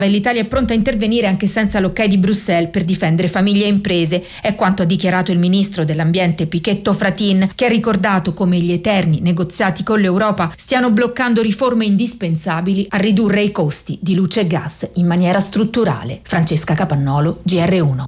L'Italia è pronta a intervenire anche senza l'ok di Bruxelles per difendere famiglie e imprese, è quanto ha dichiarato il ministro dell'ambiente Pichetto Fratin, che ha ricordato come gli eterni negoziati con l'Europa stiano bloccando riforme indispensabili a ridurre i costi di luce e gas in maniera strutturale. Francesca Capannolo, GR1.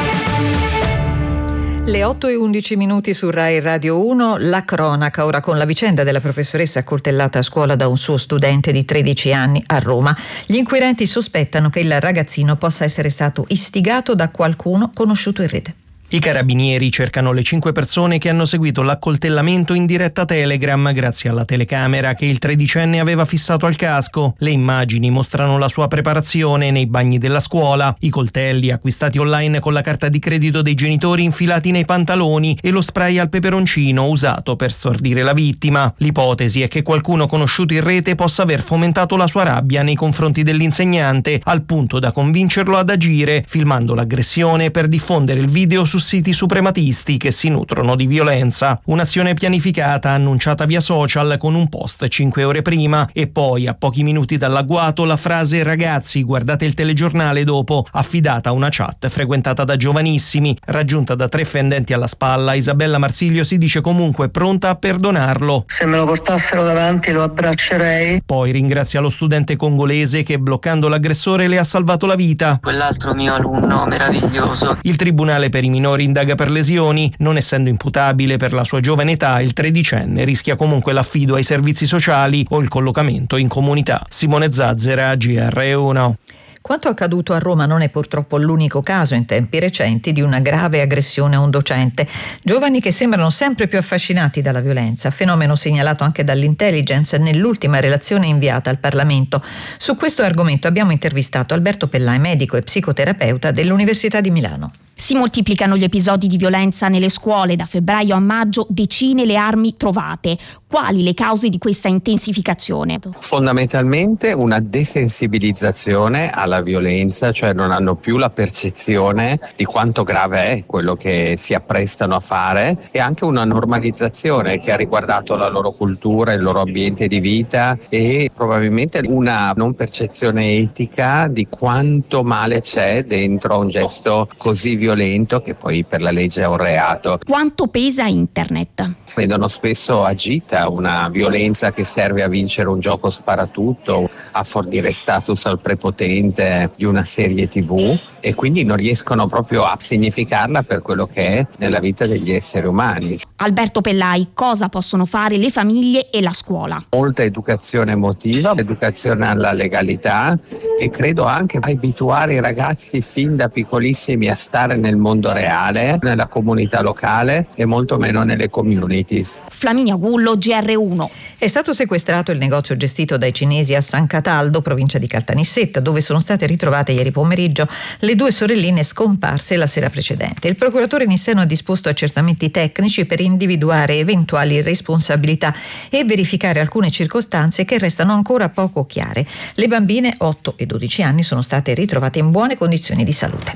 Le 8:11 su Rai Radio 1, la cronaca ora con la vicenda della professoressa accoltellata a scuola da un suo studente di 13 anni a Roma. Gli inquirenti sospettano che il ragazzino possa essere stato istigato da qualcuno conosciuto in rete. I carabinieri cercano le 5 persone che hanno seguito l'accoltellamento in diretta Telegram grazie alla telecamera che il tredicenne aveva fissato al casco. Le immagini mostrano la sua preparazione nei bagni della scuola, i coltelli acquistati online con la carta di credito dei genitori infilati nei pantaloni e lo spray al peperoncino usato per stordire la vittima. L'ipotesi è che qualcuno conosciuto in rete possa aver fomentato la sua rabbia nei confronti dell'insegnante al punto da convincerlo ad agire, filmando l'aggressione per diffondere il video su siti suprematisti che si nutrono di violenza. Un'azione pianificata annunciata via social con un post 5 ore prima e poi a pochi minuti dall'agguato la frase "ragazzi guardate il telegiornale dopo", affidata a una chat frequentata da giovanissimi. Raggiunta da 3 fendenti alla spalla, Isabella Marsiglio si dice comunque pronta a perdonarlo. Se me lo portassero davanti lo abbraccerei. Poi ringrazia lo studente congolese che bloccando l'aggressore le ha salvato la vita. Quell'altro mio alunno meraviglioso. Il tribunale per i minori indaga per lesioni. Non essendo imputabile per la sua giovane età, il tredicenne rischia comunque l'affido ai servizi sociali o il collocamento in comunità. Simone Zazzera, GR1. Quanto accaduto a Roma non è purtroppo l'unico caso in tempi recenti di una grave aggressione a un docente. Giovani che sembrano sempre più affascinati dalla violenza, fenomeno segnalato anche dall'intelligence nell'ultima relazione inviata al Parlamento. Su questo argomento abbiamo intervistato Alberto Pellai, medico e psicoterapeuta dell'Università di Milano. Si moltiplicano gli episodi di violenza nelle scuole, da febbraio a maggio decine le armi trovate. Quali le cause di questa intensificazione? Fondamentalmente una desensibilizzazione alla violenza, cioè non hanno più la percezione di quanto grave è quello che si apprestano a fare, e anche una normalizzazione che ha riguardato la loro cultura, il loro ambiente di vita e probabilmente una non percezione etica di quanto male c'è dentro un gesto così violento che poi per la legge è un reato. Quanto pesa internet? Vedono spesso agita una violenza che serve a vincere un gioco sparatutto, a fornire status al prepotente di una serie TV, e quindi non riescono proprio a significarla per quello che è nella vita degli esseri umani. Alberto Pellai, cosa possono fare le famiglie e la scuola? Molta educazione emotiva, educazione alla legalità, e credo anche abituare i ragazzi fin da piccolissimi a stare nel mondo reale, nella comunità locale e molto meno nelle communities. Flaminia Gullo, GR1. È stato sequestrato il negozio gestito dai cinesi a San Cataldo, provincia di Caltanissetta, dove sono state ritrovate ieri pomeriggio le 2 sorelline scomparse la sera precedente. Il procuratore nisseno ha disposto accertamenti tecnici per individuare eventuali responsabilità e verificare alcune circostanze che restano ancora poco chiare. Le bambine 8 e 12 anni sono state ritrovate in buone condizioni di salute.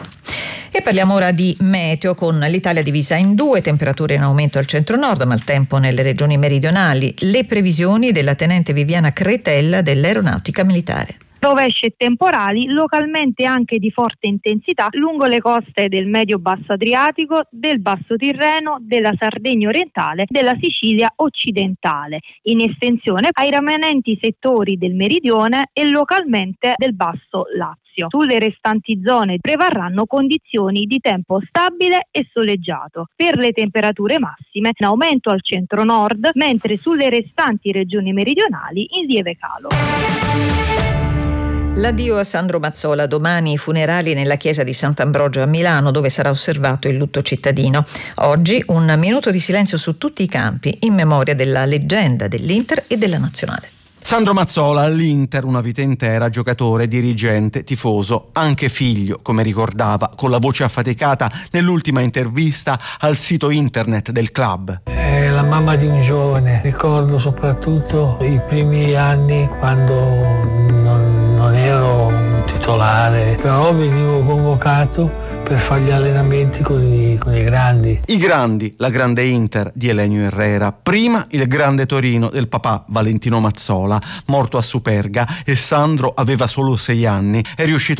E parliamo ora di meteo, con l'Italia divisa in 2, temperature in aumento al centro-nord, maltempo nelle regioni meridionali. Le previsioni della tenente Viviana Cretella dell'Aeronautica Militare. Rovesci e temporali, localmente anche di forte intensità, lungo le coste del medio-basso Adriatico, del Basso Tirreno, della Sardegna orientale, della Sicilia occidentale, in estensione ai rimanenti settori del meridione e localmente del Basso Lazio. Sulle restanti zone prevarranno condizioni di tempo stabile e soleggiato. Per le temperature massime in aumento al centro-nord, mentre sulle restanti regioni meridionali in lieve calo. L'addio a Sandro Mazzola, domani i funerali nella chiesa di Sant'Ambrogio a Milano, dove sarà osservato il lutto cittadino. Oggi un minuto di silenzio su tutti i campi in memoria della leggenda dell'Inter e della Nazionale. Sandro Mazzola all'Inter, una vita intera, giocatore, dirigente, tifoso, anche figlio, come ricordava con la voce affaticata nell'ultima intervista al sito internet del club. È la mamma di un giovane, ricordo soprattutto i primi anni quando non ero un titolare, però venivo convocato per fare gli allenamenti con i grandi. I grandi, la grande Inter di Elenio Herrera, prima il grande Torino del papà Valentino Mazzola, morto a Superga, e Sandro aveva solo 6 anni, è riuscito